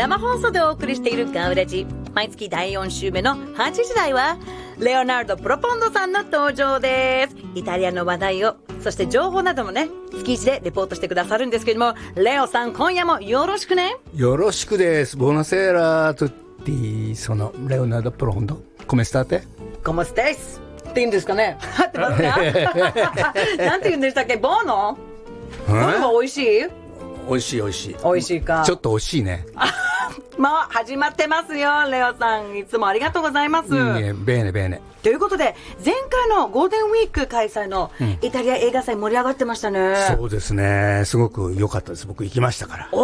生放送でお送りしているガウラジ。毎月第4週目の8時台は、レオナルド・プロポンドさんの登場です。イタリアの話題を、そして情報などもね、月1でレポートしてくださるんですけども、レオさん、今夜もよろしくね。 よろしくです。ボナセーラートゥッティ、そのレオナルド・プロポンド。コメスターテ？ コメステスって言うんですかね。合ってますか？なんて言うんでしたっけ？ボーノ？ボーノは美味しい？ 美味しい美味しい。 美味しいか。 ちょっと惜しいね。 もう始まってますよ、レオさん。いつもありがとうございます。 いいね、ベーネベーネ。 ということで、前回のゴールデンウィーク開催のイタリア映画祭盛り上がってましたね。 そうですね。すごく良かったです。僕行きましたから。